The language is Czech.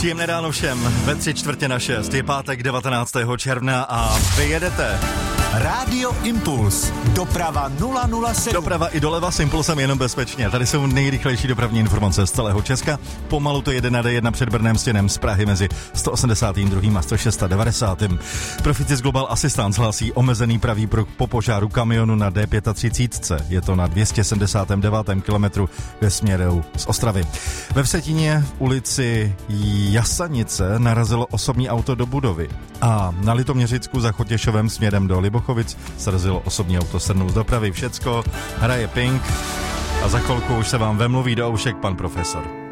Příjemné ráno všem, ve 5:45, je pátek 19. června a vy jedete. Rádio Impuls, doprava 007. Doprava i doleva s Impulsem jenom bezpečně. Tady jsou nejrychlejší dopravní informace z celého Česka. Pomalu to jede na D1 před Brnem Stěnem z Prahy mezi 182. a 196. Proficis Global Assistance hlásí omezený pravý pruh po požáru kamionu na D35. Je to na 279. kilometru ve směru z Ostravy. Ve Vsetíně v ulici Jasanice narazilo osobní auto do budovy. A na Litoměřicku za Chotěšovem směrem do Libochovic srazilo osobní auto srnul z dopravy. Všecko hraje Pink a za chvilku už se vám vemluví do oušek pan profesor.